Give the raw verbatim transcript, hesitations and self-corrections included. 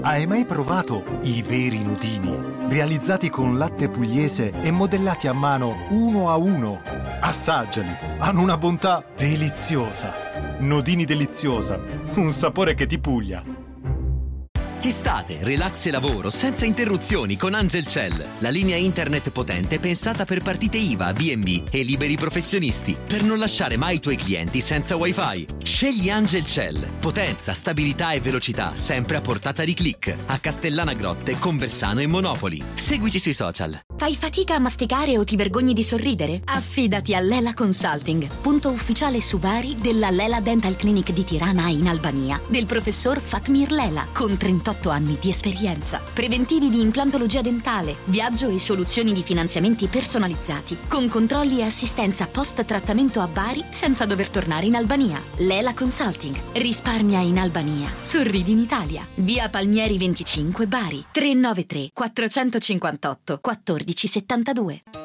Hai mai provato i veri nudini? Realizzati con latte pugliese e modellati a mano uno a uno. Assaggiali, hanno una bontà deliziosa. Nudini deliziosa, un sapore che ti puglia. Estate, relax e lavoro senza interruzioni con Angelcell, la linea internet potente pensata per partite I V A, B and B e liberi professionisti, per non lasciare mai i tuoi clienti senza wifi. Scegli Angelcell, potenza, stabilità e velocità sempre a portata di click, a Castellana Grotte, Conversano e Monopoli. Seguici sui social. Fai fatica a masticare o ti vergogni di sorridere? Affidati a Lela Consulting, punto ufficiale su Bari della Lela Dental Clinic di Tirana in Albania, del professor Fatmir Lela, con trentotto anni di esperienza. Preventivi di implantologia dentale, viaggio e soluzioni di finanziamenti personalizzati, con controlli e assistenza post-trattamento a Bari senza dover tornare in Albania. Lela Consulting. Risparmia in Albania. Sorridi in Italia. Via Palmieri venticinque, Bari. tre nove tre quattrocentocinquantotto quattordici settantadue.